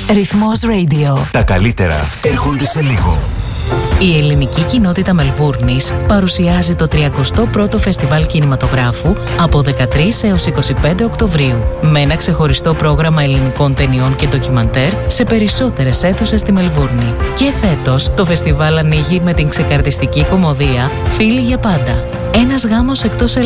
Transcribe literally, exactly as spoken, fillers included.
Ρυθμός Radio. Τα καλύτερα έρχονται σε λίγο. Η ελληνική κοινότητα Μελβούρνης παρουσιάζει το τριακοστό πρώτο Φεστιβάλ Κινηματογράφου από δεκατρείς έως είκοσι πέντε Οκτωβρίου με ένα ξεχωριστό πρόγραμμα ελληνικών ταινιών και ντοκιμαντέρ σε περισσότερες αίθουσες στη Μελβούρνη. Και φέτος το φεστιβάλ ανοίγει με την ξεκαρτιστική κομμωδία «Φίλοι για πάντα». Ένας γάμος εκτός